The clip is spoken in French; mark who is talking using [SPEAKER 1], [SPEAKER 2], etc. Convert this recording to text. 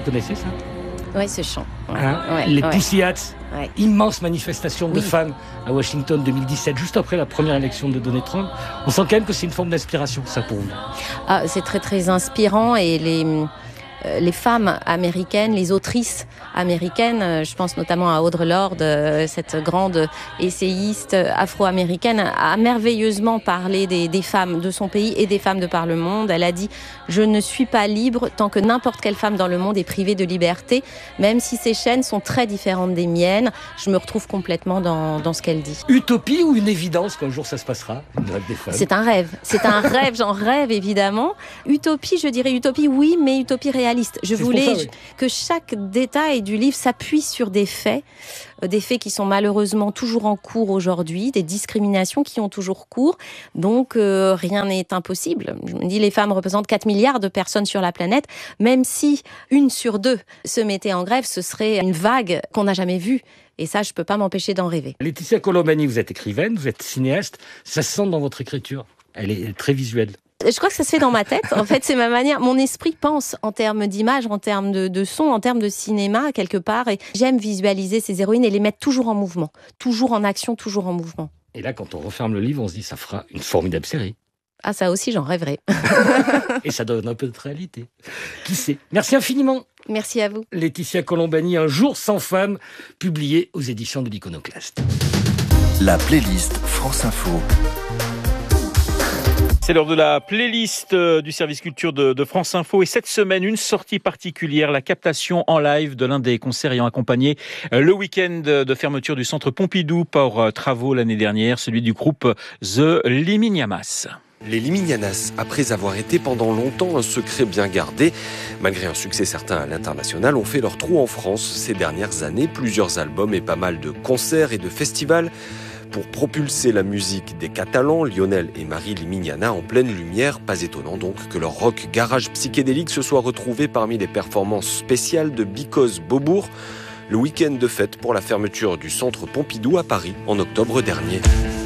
[SPEAKER 1] Vous connaissez ça ?
[SPEAKER 2] Oui, ce chant.
[SPEAKER 1] Les Pussycats, immense manifestation de
[SPEAKER 2] Oui.
[SPEAKER 1] femmes à Washington 2017, juste après la première élection de Donald Trump. On sent quand même que c'est une forme d'inspiration, ça, pour vous.
[SPEAKER 2] Ah, c'est très très inspirant et les femmes américaines, les autrices américaines, je pense notamment à Audre Lorde, cette grande essayiste afro-américaine, a merveilleusement parlé des femmes de son pays et des femmes de par le monde. Elle a dit « Je ne suis pas libre tant que n'importe quelle femme dans le monde est privée de liberté, même si ces chaînes sont très différentes des miennes. » Je me retrouve complètement dans ce qu'elle dit.
[SPEAKER 1] Utopie ou une évidence qu'un jour ça se passera, une grève des femmes ?
[SPEAKER 2] C'est un rêve, j'en rêve évidemment. Utopie, je dirais utopie, oui, mais utopie réaliste. Je voulais que chaque détail du livre s'appuie sur des faits qui sont malheureusement toujours en cours aujourd'hui, des discriminations qui ont toujours cours, donc rien n'est impossible. Je me dis, les femmes représentent 4 milliards de personnes sur la planète, même si 1 sur 2 se mettait en grève, ce serait une vague qu'on n'a jamais vue. Et ça, je ne peux pas m'empêcher d'en rêver.
[SPEAKER 1] Laetitia Colombani, vous êtes écrivaine, vous êtes cinéaste, ça se sent dans votre écriture, elle est très visuelle.
[SPEAKER 2] Je crois que ça se fait dans ma tête. En fait, c'est ma manière. Mon esprit pense en termes d'image, en termes de son, en termes de cinéma, quelque part. Et j'aime visualiser ces héroïnes et les mettre toujours en mouvement. Toujours en action, toujours en mouvement.
[SPEAKER 1] Et là, quand on referme le livre, on se dit, ça fera une formidable série.
[SPEAKER 2] Ah, ça aussi, j'en rêverais.
[SPEAKER 1] Et ça donne un peu de réalité. Qui sait ? Merci infiniment.
[SPEAKER 2] Merci à vous.
[SPEAKER 1] Laetitia Colombani, Un jour sans femme, publié aux éditions de l'Iconoclaste.
[SPEAKER 3] La playlist France Info.
[SPEAKER 4] C'est l'heure de la playlist du service culture de France Info. Et cette semaine, une sortie particulière, la captation en live de l'un des concerts ayant accompagné le week-end de fermeture du centre Pompidou pour travaux l'année dernière, celui du groupe The Liminiamas.
[SPEAKER 5] Les Liminianas, après avoir été pendant longtemps un secret bien gardé, malgré un succès certain à l'international, ont fait leur trou en France ces dernières années. Plusieurs albums et pas mal de concerts et de festivals pour propulser la musique des Catalans, Lionel et Marie Liminiana en pleine lumière. Pas étonnant donc que leur rock garage psychédélique se soit retrouvé parmi les performances spéciales de Because Beaubourg, le week-end de fête pour la fermeture du centre Pompidou à Paris en octobre dernier.